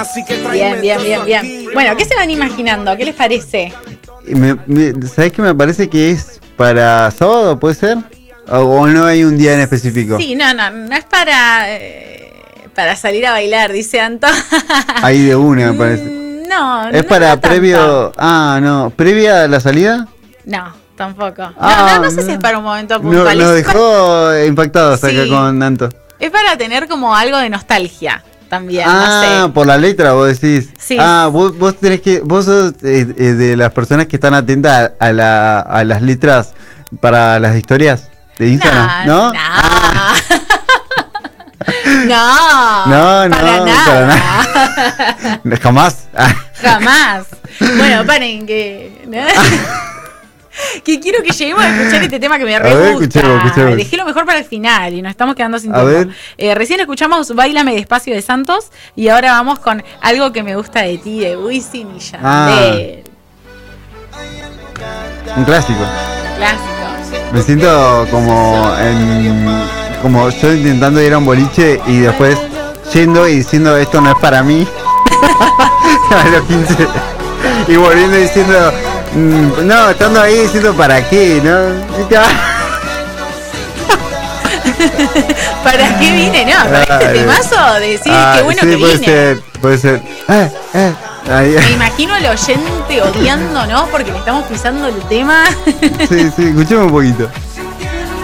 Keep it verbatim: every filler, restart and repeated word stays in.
Bien, bien, bien, bien. Bueno, ¿qué se van imaginando? ¿Qué les parece? Me, me, ¿Sabés qué me parece que es para sábado, puede ser? ¿O, o no hay un día en específico? Sí, no, no, no es para eh, para salir a bailar, dice Anto. Ahí de una, me parece. No, ¿Es no, para no previo? tanto. Ah, no. ¿Previa a la salida? No, tampoco. No, Ah, no, no sé si es para un momento No, puntual. nos Es dejó para- impactados Sí. acá con Anto. Es para tener como algo de nostalgia también, Ah, no sé. por la letra vos decís. Sí. Ah, vos, vos tenés que, vos sos eh, eh, de las personas que están atentas a, a, la, a las letras para las historias de Instagram, ¿no? No, Ah, no, no, no, para nada. para nada. Jamás. Ah, Jamás. Bueno, paren que... ¿no? Que quiero que lleguemos a escuchar este tema que me A re ver, gusta. escuchemos, escuchemos. Dejé lo mejor para el final y nos estamos quedando sin A tiempo. ver. Eh, recién escuchamos Báilame Despacio de Santos y ahora vamos con Algo que me gusta de ti de Wisin y Yandel. Ah. un clásico. Clásico. Me siento como en, como yo intentando ir a un boliche y después yendo y diciendo esto no es para mí a los quince y volviendo diciendo mm, no, estando ahí diciendo para qué, ¿no? Y te va- ¿Para qué vine? No, para este Ay. temazo de decir Ah, qué bueno sí, que puede vine. ser, puede ser. Eh, eh, ahí. Me imagino al oyente odiando, ¿no? Porque le estamos pisando el tema. Sí, sí, escuchemos un poquito.